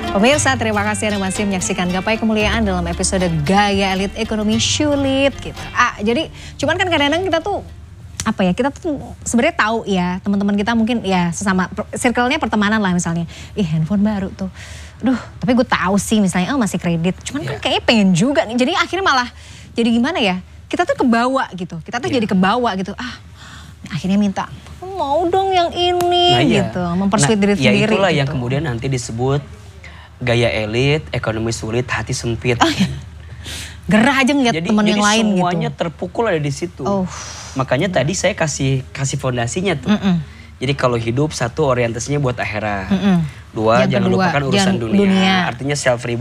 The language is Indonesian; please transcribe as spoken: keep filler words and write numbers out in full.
Pemirsa, terima kasih Anda masih menyaksikan Gapai Kemuliaan dalam episode Gaya Elit Ekonomi Sulit gitu. Ah, jadi cuman kan kadang-kadang kita tuh apa ya, kita tuh sebenarnya tahu ya, teman-teman kita mungkin ya sesama circle-nya pertemanan lah misalnya. Ih, handphone baru tuh. Duh, tapi gue tahu sih misalnya oh masih kredit. Cuman yeah. kan kayaknya pengen juga nih. Jadi akhirnya malah jadi gimana ya? Kita tuh kebawa gitu. Kita tuh yeah. jadi kebawa gitu. Ah, akhirnya minta mau dong yang ini nah, gitu. Iya. Mempersulit nah, diri ya sendiri. Itulah gitu. yang kemudian nanti disebut gaya elit, ekonomi sulit, hati sempit. Oh, iya. Gerah aja ngeliat teman yang lain gitu. Jadi semuanya terpukul ada di situ. Oh. Makanya tadi saya kasih kasih fondasinya tuh. Mm -mm. Jadi kalau hidup satu orientasinya buat akhirat. Mm -mm. Dua, yang jangan kedua, lupakan urusan jangan dunia. dunia. Artinya self